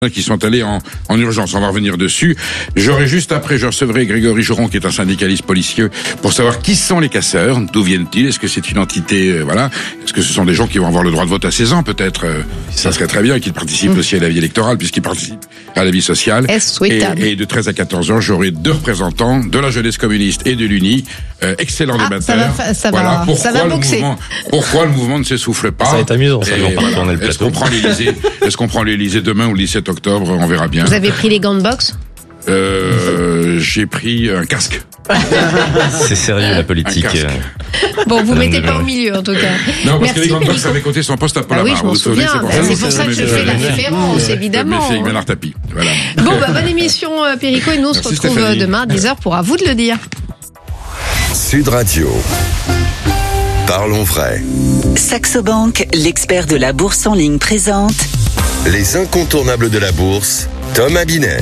qui sont allés en urgence. On va revenir dessus. J'aurai juste après, je recevrai Grégory Joron, qui est un syndicaliste policier, pour savoir qui sont les casseurs, d'où viennent-ils, est-ce que c'est une entité, voilà, est-ce que ce sont des gens qui vont avoir le droit de vote à 16 ans, peut-être, ça serait très bien, qu'ils participent aussi à la vie électorale, puisqu'ils participent à la vie sociale. Et de 13 à 14 ans, j'aurai 2 représentants de la jeunesse communiste et de l'UNI, excellents débatteurs. Ça va boxer. Pourquoi le mouvement ne s'essouffle pas? Ça va être amusant, ça, ils vont pas tourner le plateau. Est-ce qu'on prend l'Élysée demain ou le 17 octobre? On verra bien. Vous avez pris les gants de boxe? J'ai pris un casque. C'est sérieux, la politique. Bon, vous mettez pas au milieu, en tout cas. Non, parce que les gants de boxe avaient coté son poste à Paul oui, je m'en souviens. C'est pour ça que je fais la référence, évidemment. Mais c'est Bernard Tapie. Voilà. Bon, bonne émission, Perico, et nous, on se retrouve demain à 10h pour À vous de le dire. Sud Radio. Parlons vrai. Saxo Bank, l'expert de la bourse en ligne, présente Les incontournables de la bourse, Thomas Binet.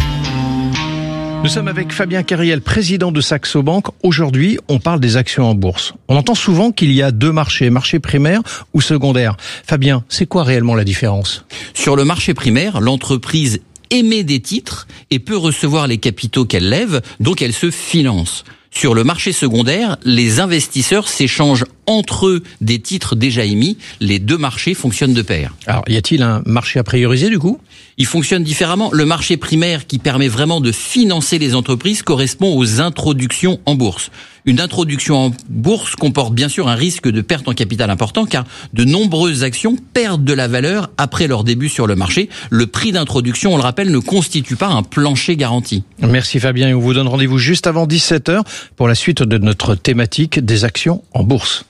Nous sommes avec Fabien Carriel, président de Saxo Bank. Aujourd'hui, on parle des actions en bourse. On entend souvent qu'il y a 2 marchés, marché primaire ou secondaire. Fabien, c'est quoi réellement la différence? Sur le marché primaire, l'entreprise émet des titres et peut recevoir les capitaux qu'elle lève, donc elle se finance. Sur le marché secondaire, les investisseurs s'échangent entre eux des titres déjà émis. Les 2 marchés fonctionnent de pair. Alors, y a-t-il un marché à prioriser du coup? Il fonctionne différemment. Le marché primaire, qui permet vraiment de financer les entreprises, correspond aux introductions en bourse. Une introduction en bourse comporte bien sûr un risque de perte en capital important, car de nombreuses actions perdent de la valeur après leur début sur le marché. Le prix d'introduction, on le rappelle, ne constitue pas un plancher garanti. Merci Fabien, et on vous donne rendez-vous juste avant 17h pour la suite de notre thématique des actions en bourse.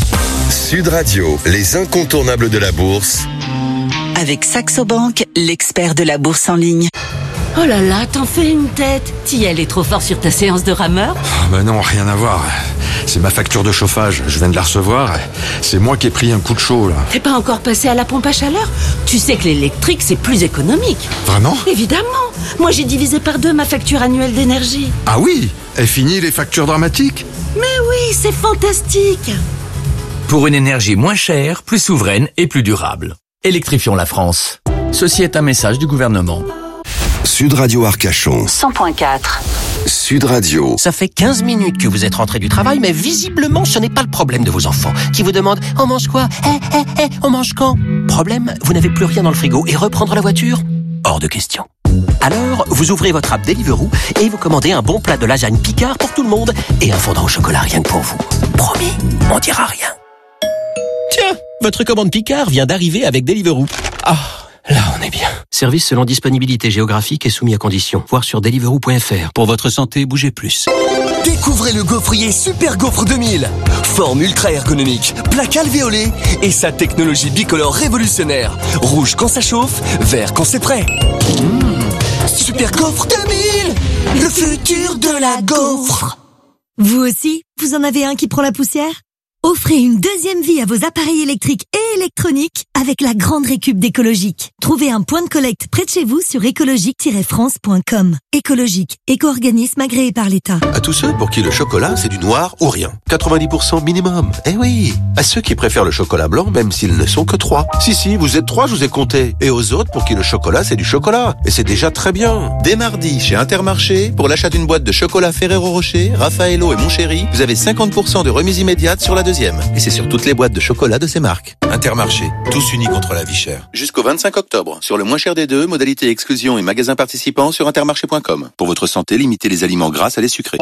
Sud Radio, les incontournables de la bourse. avec Saxo Bank, l'expert de la bourse en ligne. Oh là là, t'en fais une tête. Tiel est trop fort sur ta séance de rameur? Ben non, rien à voir. C'est ma facture de chauffage, je viens de la recevoir. C'est moi qui ai pris un coup de chaud, là. T'es pas encore passé à la pompe à chaleur? Tu sais que l'électrique, c'est plus économique. Vraiment? Évidemment. Moi, j'ai divisé par 2 ma facture annuelle d'énergie. Ah oui? Et fini les factures dramatiques? Mais oui, c'est fantastique. Pour une énergie moins chère, plus souveraine et plus durable. Électrifions la France. Ceci est un message du gouvernement. Sud Radio Arcachon. 100.4. Sud Radio. Ça fait 15 minutes que vous êtes rentré du travail, mais visiblement, ce n'est pas le problème de vos enfants, qui vous demandent « On mange quoi ? On mange quand ?» Problème, vous n'avez plus rien dans le frigo et reprendre la voiture ? Hors de question. Alors, vous ouvrez votre app Deliveroo et vous commandez un bon plat de lasagne Picard pour tout le monde et un fondant au chocolat rien que pour vous. Promis, on dira rien. Tiens, votre commande Picard vient d'arriver avec Deliveroo. Ah, là on est bien. Service selon disponibilité géographique et soumis à conditions. Voir sur deliveroo.fr. Pour votre santé, bougez plus. Découvrez le gaufrier Super Gaufre 2000. Forme ultra ergonomique, plaque alvéolée et sa technologie bicolore révolutionnaire. Rouge quand ça chauffe, vert quand c'est prêt. Super Gaufre 2000, le futur de la gaufre. Vous aussi, vous en avez un qui prend la poussière ? Offrez une deuxième vie à vos appareils électriques et électroniques avec la grande récup d'Écologique. Trouvez un point de collecte près de chez vous sur écologique-france.com. Écologique, éco-organisme agréé par l'État. À tous ceux pour qui le chocolat c'est du noir ou rien. 90% minimum. Eh oui. À ceux qui préfèrent le chocolat blanc même s'ils ne sont que 3. Si, vous êtes 3, je vous ai compté. Et aux autres pour qui le chocolat c'est du chocolat. Et c'est déjà très bien. Dès mardi, chez Intermarché, pour l'achat d'une boîte de chocolat Ferrero Rocher, Raffaello et Montchéri, vous avez 50% de remise immédiate sur la deuxième. Et c'est sur toutes les boîtes de chocolat de ces marques. Intermarché, tous unis contre la vie chère. Jusqu'au 25 octobre, sur le moins cher des 2, modalité exclusion et magasins participants sur intermarché.com. Pour votre santé, limitez les aliments gras à les sucrés.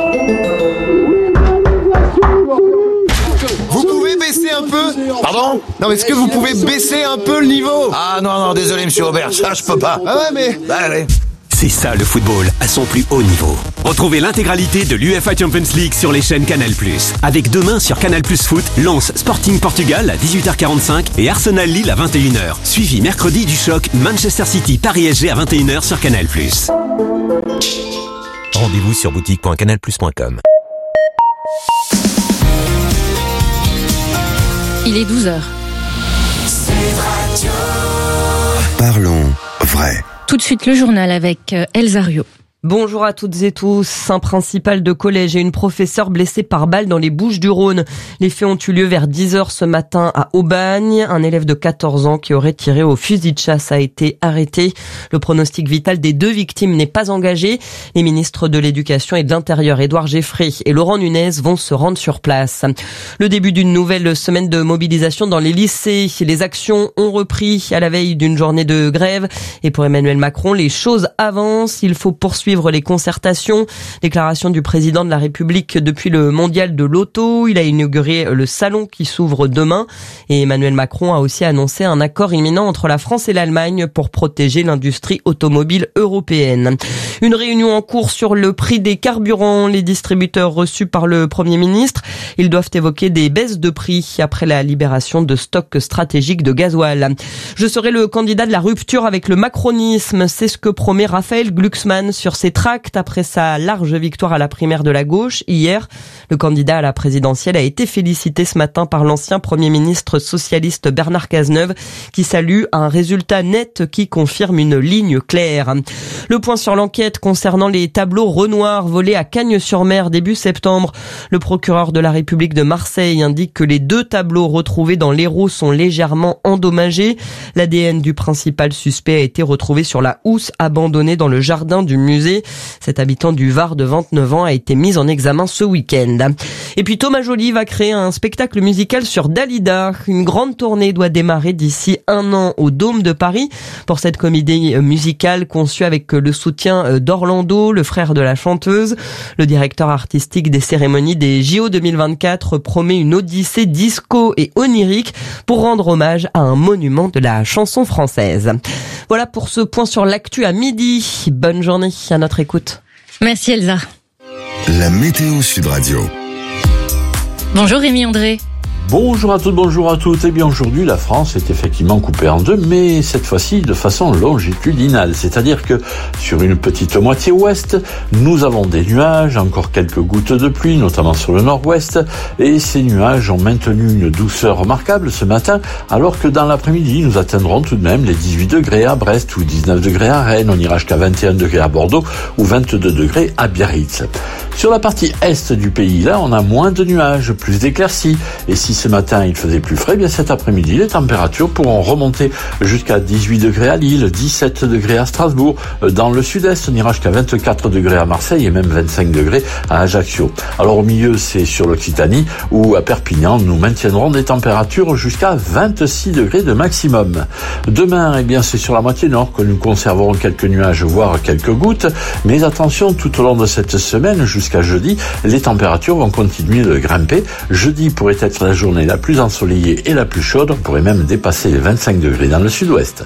Vous pouvez baisser un peu? Pardon? Non, mais est-ce que vous pouvez baisser un peu le niveau? Ah non, désolé monsieur Aubert, ça je peux pas. Ah ouais, mais... Bah allez. C'est ça le football, à son plus haut niveau. Retrouvez l'intégralité de l'UEFA Champions League sur les chaînes Canal+. Avec demain sur Canal+ Foot, Lens Sporting Portugal à 18h45 et Arsenal Lille à 21h. Suivi mercredi du choc Manchester City Paris SG à 21h sur Canal+. Rendez-vous sur boutique.canalplus.com. Il est 12h. Parlons vrai. Tout de suite le journal avec Elsa Rio. Bonjour à toutes et tous. Un principal de collège et une professeure blessés par balle dans les Bouches-du-Rhône. Les faits ont eu lieu vers 10h ce matin à Aubagne. Un élève de 14 ans qui aurait tiré au fusil de chasse a été arrêté. Le pronostic vital des deux victimes n'est pas engagé. Les ministres de l'Éducation et de l'Intérieur, Édouard Geoffrey et Laurent Nunez, vont se rendre sur place. Le début d'une nouvelle semaine de mobilisation dans les lycées. Les actions ont repris à la veille d'une journée de grève. Et pour Emmanuel Macron, les choses avancent. Il faut poursuivre les concertations. Déclaration du président de la République depuis le mondial de l'auto. Il a inauguré le salon qui s'ouvre demain. Et Emmanuel Macron a aussi annoncé un accord imminent entre la France et l'Allemagne pour protéger l'industrie automobile européenne. Une réunion en cours sur le prix des carburants. Les distributeurs reçus par le Premier ministre, ils doivent évoquer des baisses de prix après la libération de stocks stratégiques de gasoil. Je serai le candidat de la rupture avec le macronisme. C'est ce que promet Raphaël Glucksmann sur ses tracts après sa large victoire à la primaire de la gauche hier. Le candidat à la présidentielle a été félicité ce matin par l'ancien Premier ministre socialiste Bernard Cazeneuve qui salue un résultat net qui confirme une ligne claire. Le point sur l'enquête concernant les tableaux Renoir volés à Cagnes-sur-Mer début septembre. Le procureur de la République de Marseille indique que les deux tableaux retrouvés dans l'Hérault sont légèrement endommagés. L'ADN du principal suspect a été retrouvé sur la housse abandonnée dans le jardin du musée. Cet habitant du Var de 29 ans a été mis en examen ce week-end. Et puis Thomas Joly va créer un spectacle musical sur Dalida. Une grande tournée doit démarrer d'ici 1 an au Dôme de Paris pour cette comédie musicale conçue avec le soutien d'Orlando, le frère de la chanteuse. Le directeur artistique des cérémonies des JO 2024 promet une odyssée disco et onirique pour rendre hommage à un monument de la chanson française. Voilà pour ce point sur l'actu à midi. Bonne journée à notre écoute. Merci Elsa. La météo Sud Radio. Bonjour Rémi André. Bonjour à toutes, bonjour à toutes. Eh bien aujourd'hui, la France est effectivement coupée en deux, mais cette fois-ci de façon longitudinale. C'est-à-dire que sur une petite moitié ouest, nous avons des nuages, encore quelques gouttes de pluie, notamment sur le nord-ouest. Et ces nuages ont maintenu une douceur remarquable ce matin, alors que dans l'après-midi, nous atteindrons tout de même les 18 degrés à Brest ou 19 degrés à Rennes. On ira jusqu'à 21 degrés à Bordeaux ou 22 degrés à Biarritz. Sur la partie est du pays, là, on a moins de nuages, plus d'éclaircies. Et si ce matin il faisait plus frais, bien cet après-midi les températures pourront remonter jusqu'à 18 degrés à Lille, 17 degrés à Strasbourg. Dans le sud-est, on ira jusqu'à 24 degrés à Marseille et même 25 degrés à Ajaccio. Alors au milieu, c'est sur l'Occitanie ou à Perpignan, nous maintiendrons des températures jusqu'à 26 degrés de maximum. Demain, eh bien c'est sur la moitié nord que nous conserverons quelques nuages, voire quelques gouttes. Mais attention, tout au long de cette semaine, jusqu'à jeudi, les températures vont continuer de grimper. Jeudi pourrait être la journée la plus ensoleillée et la plus chaude. On pourrait même dépasser les 25 degrés dans le sud-ouest.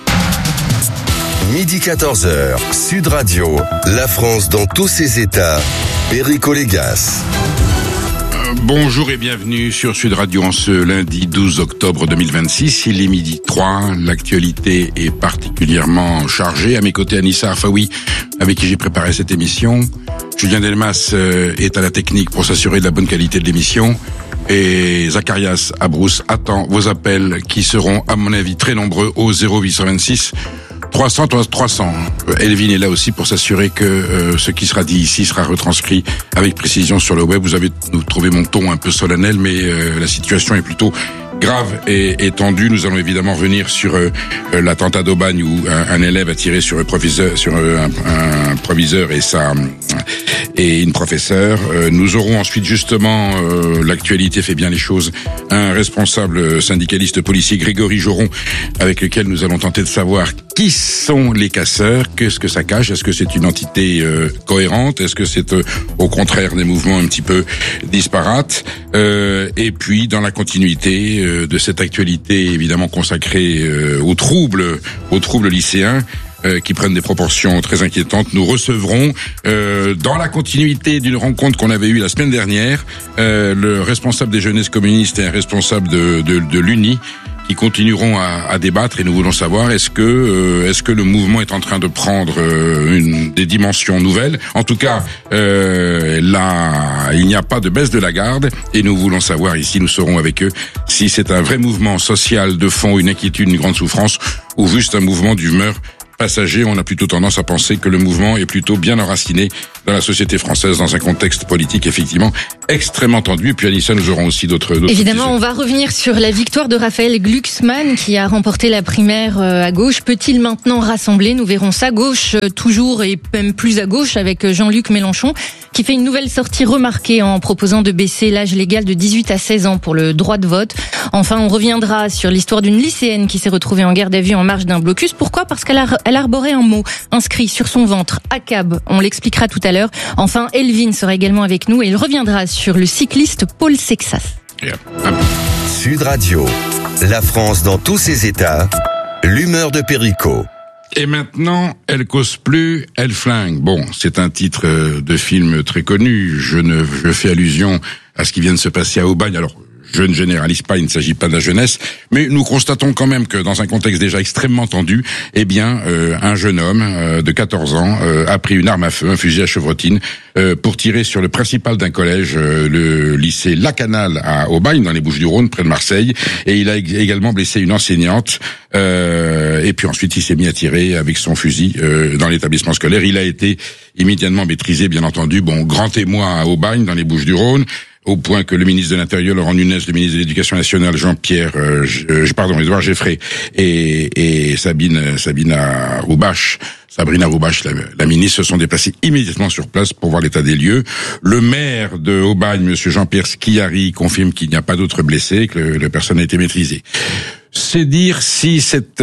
Midi 14h, Sud Radio, la France dans tous ses états. Perico Légas. Bonjour et bienvenue sur Sud Radio en ce lundi 12 octobre 2026. Il est midi 3. L'actualité est particulièrement chargée. À mes côtés, Anissa Arfaoui, avec qui j'ai préparé cette émission. Julien Delmas est à la technique pour s'assurer de la bonne qualité de l'émission. Et Zacharias Abrousse attend vos appels qui seront, à mon avis, très nombreux au 0826 300. Elvin est là aussi pour s'assurer que ce qui sera dit ici sera retranscrit avec précision sur le web. Vous avez trouvé mon ton un peu solennel, mais la situation est plutôt grave et tendue. Nous allons évidemment revenir sur l'attentat d'Aubagne où un élève a tiré sur un proviseur et une professeure. Nous aurons ensuite justement, l'actualité fait bien les choses, un responsable syndicaliste policier, Grégory Joron, avec lequel nous allons tenter de savoir qui sont les casseurs, qu'est-ce que ça cache, est-ce que c'est une entité cohérente, est-ce que c'est au contraire des mouvements un petit peu disparates, et puis dans la continuité de cette actualité évidemment consacrée aux troubles lycéens, qui prennent des proportions très inquiétantes. Nous recevrons, dans la continuité d'une rencontre qu'on avait eue la semaine dernière, le responsable des jeunesses communistes et un responsable de l'UNI, qui continueront à débattre, et nous voulons savoir est-ce que le mouvement est en train de prendre des dimensions nouvelles. En tout cas, là, il n'y a pas de baisse de la garde, et nous voulons savoir ici, nous serons avec eux, si c'est un vrai mouvement social de fond, une inquiétude, une grande souffrance, ou juste un mouvement d'humeur passagers. On a plutôt tendance à penser que le mouvement est plutôt bien enraciné dans la société française, dans un contexte politique effectivement extrêmement tendu. Et puis Anissa, nous aurons aussi d'autres Évidemment, on va revenir sur la victoire de Raphaël Glucksmann qui a remporté la primaire à gauche. Peut-il maintenant rassembler? Nous verrons ça. Gauche toujours et même plus à gauche avec Jean-Luc Mélenchon qui fait une nouvelle sortie remarquée en proposant de baisser l'âge légal de 18 à 16 ans pour le droit de vote. Enfin, on reviendra sur l'histoire d'une lycéenne qui s'est retrouvée en garde à vue en marge d'un blocus. Pourquoi? Parce qu'elle arborait un mot inscrit sur son ventre, ACAB. On l'expliquera tout à l'heure. Enfin, Elvin sera également avec nous et il reviendra sur le cycliste Paul Sexas. Sud Radio, la France dans tous ses états, l'humeur de Perico. Et maintenant, elle cause plus, elle flingue. Bon, c'est un titre de film très connu. Je fais allusion à ce qui vient de se passer à Aubagne. Alors, je ne généralise pas, il ne s'agit pas de la jeunesse, mais nous constatons quand même que dans un contexte déjà extrêmement tendu, eh bien, un jeune homme de 14 ans a pris une arme à feu, un fusil à chevrotine, pour tirer sur le principal d'un collège, le lycée Lacanal à Aubagne, dans les Bouches-du-Rhône, près de Marseille, et il a également blessé une enseignante. Et puis ensuite, il s'est mis à tirer avec son fusil dans l'établissement scolaire. Il a été immédiatement maîtrisé, bien entendu. Bon, grand témoin à Aubagne, dans les Bouches-du-Rhône, au point que le ministre de l'Intérieur, Laurent Nunez, le ministre de l'Éducation nationale, Édouard Geffray, et Sabrina Roubache, la ministre, se sont déplacés immédiatement sur place pour voir l'état des lieux. Le maire de Aubagne, monsieur Jean-Pierre Schiari, confirme qu'il n'y a pas d'autres blessés, que la personne a été maîtrisée. C'est dire si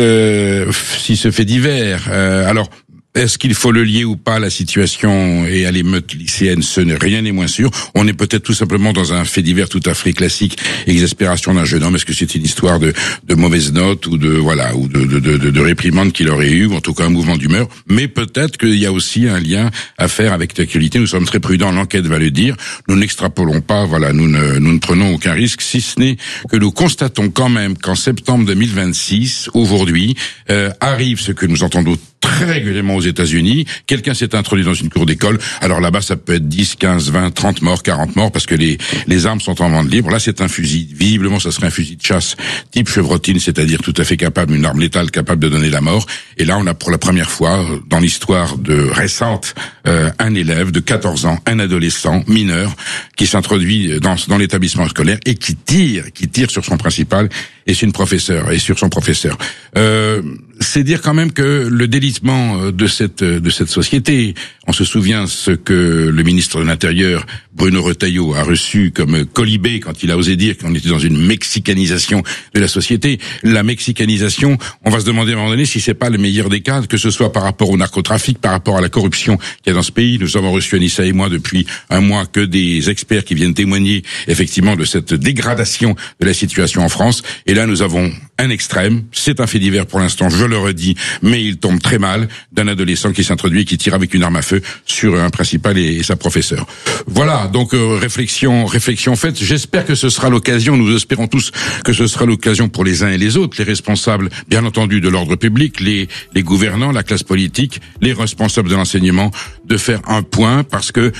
ce fait divers, alors, est-ce qu'il faut le lier ou pas à la situation et à l'émeute lycéenne? Rien n'est moins sûr. On est peut-être tout simplement dans un fait divers tout à fait classique, exaspération d'un jeune homme. Est-ce que c'est une histoire de mauvaise note ou de réprimande qu'il aurait eu, ou en tout cas un mouvement d'humeur? Mais peut-être qu'il y a aussi un lien à faire avec l'actualité. Nous sommes très prudents, l'enquête va le dire. Nous n'extrapolons pas, nous ne prenons aucun risque, si ce n'est que nous constatons quand même qu'en septembre 2026, aujourd'hui, arrive ce que nous entendons très régulièrement aux États-Unis. Quelqu'un s'est introduit dans une cour d'école. Alors là-bas, ça peut être 10, 15, 20, 30 morts, 40 morts, parce que les armes sont en vente libre. Là, c'est un fusil. Visiblement, ça serait un fusil de chasse type chevrotine, c'est-à-dire tout à fait capable, une arme létale capable de donner la mort. Et là, on a pour la première fois, dans l'histoire récente, un élève de 14 ans, un adolescent mineur, qui s'introduit dans l'établissement scolaire et qui tire sur son principal et sur son professeur. C'est dire quand même que le délitement de cette société, on se souvient ce que le ministre de l'Intérieur, Bruno Retailleau, a reçu comme colibé quand il a osé dire qu'on était dans une mexicanisation de la société. La mexicanisation, on va se demander à un moment donné si c'est pas le meilleur des cas, que ce soit par rapport au narcotrafic, par rapport à la corruption qu'il y a dans ce pays. Nous avons reçu, Anissa et moi, depuis un mois, que des experts qui viennent témoigner effectivement de cette dégradation de la situation en France. Et là, nous avons un extrême, c'est un fait divers pour l'instant, je le redis, mais il tombe très mal, d'un adolescent qui s'introduit et qui tire avec une arme à feu sur un principal et sa professeure. Voilà, donc réflexion faite. J'espère que ce sera l'occasion, nous espérons tous que ce sera l'occasion pour les uns et les autres, les responsables, bien entendu, de l'ordre public, les gouvernants, la classe politique, les responsables de l'enseignement, de faire un point, parce que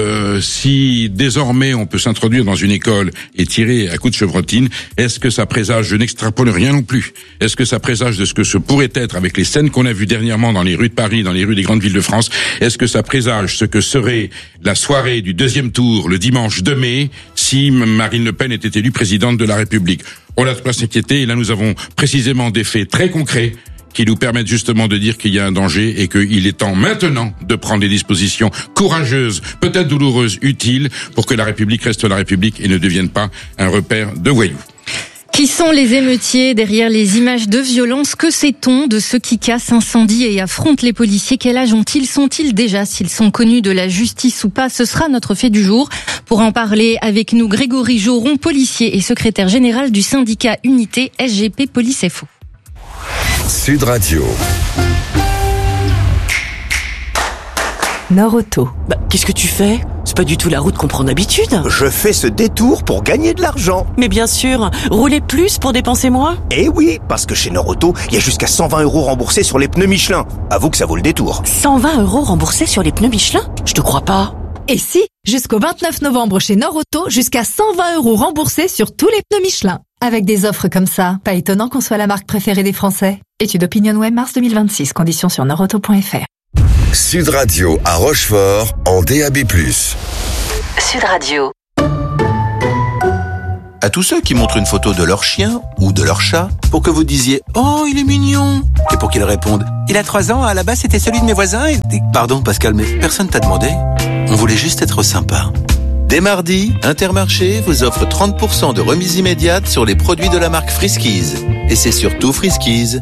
si désormais on peut s'introduire dans une école et tirer à coups de chevrotine, est-ce que ça présage, je n'extrapole rien non plus, est-ce que ça présage de ce que ce pourrait être avec les scènes qu'on a vues dernièrement dans les rues de Paris, dans les rues des grandes villes de France? Est-ce que ça présage ce que serait la soirée du deuxième tour le dimanche 2 mai si Marine Le Pen était élue présidente de la République? On a de quoi s'inquiéter, et là nous avons précisément des faits très concrets qui nous permettent justement de dire qu'il y a un danger et qu'il est temps maintenant de prendre des dispositions courageuses, peut-être douloureuses, utiles, pour que la République reste la République et ne devienne pas un repère de voyous. Qui sont les émeutiers derrière les images de violence? Que sait-on de ceux qui cassent, incendient et affrontent les policiers? Quel âge ont-ils? Sont-ils déjà, s'ils sont connus de la justice ou pas? Ce sera notre fait du jour. Pour en parler avec nous, Grégory Joron, policier et secrétaire général du syndicat Unité SGP Police FO. Sud Radio. Nord Auto. Qu'est-ce que tu fais? C'est pas du tout la route qu'on prend d'habitude. Je fais ce détour pour gagner de l'argent. Mais bien sûr, rouler plus pour dépenser moins. Eh oui, parce que chez Nord Auto, il y a jusqu'à 120 € remboursés sur les pneus Michelin. Avoue que ça vaut le détour. 120 € remboursés sur les pneus Michelin? Je te crois pas. Et si, jusqu'au 29 novembre chez Nord Auto, jusqu'à 120 € remboursés sur tous les pneus Michelin. Avec des offres comme ça, pas étonnant qu'on soit la marque préférée des Français. Étude OpinionWay mars 2026, conditions sur nordauto.fr. Sud Radio à Rochefort en DAB+. Sud Radio. À tous ceux qui montrent une photo de leur chien ou de leur chat pour que vous disiez « Oh, il est mignon !» et pour qu'ils répondent « Il a 3 ans, à la base c'était celui de mes voisins et... » Pardon Pascal, mais personne t'a demandé. On voulait juste être sympa. Dès mardi, Intermarché vous offre 30% de remise immédiate sur les produits de la marque Friskies. Et c'est surtout Friskies.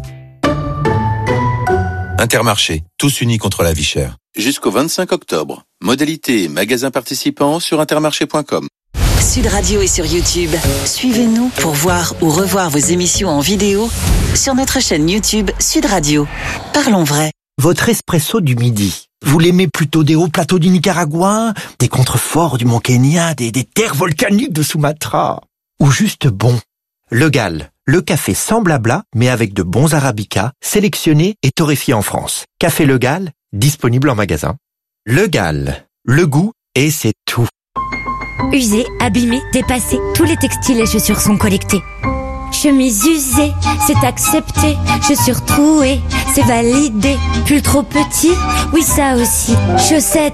Intermarché, tous unis contre la vie chère. Jusqu'au 25 octobre. Modalité et magasins participants sur intermarché.com. Sud Radio est sur YouTube. Suivez-nous pour voir ou revoir vos émissions en vidéo sur notre chaîne YouTube Sud Radio. Parlons vrai. Votre espresso du midi, vous l'aimez plutôt des hauts plateaux du Nicaragua, des contreforts du Mont Kenya, des terres volcaniques de Sumatra, ou juste bon? Le Gall, le café sans blabla, mais avec de bons arabicas, sélectionnés et torréfiés en France. Café Le Gall, disponible en magasin. Le Gall, le goût et c'est tout. Usés, abîmés, dépassés, tous les textiles et chaussures sont collectés. Chemise usée, c'est accepté. Chaussures trouées, c'est validé. Pull trop petit, oui ça aussi. Chaussettes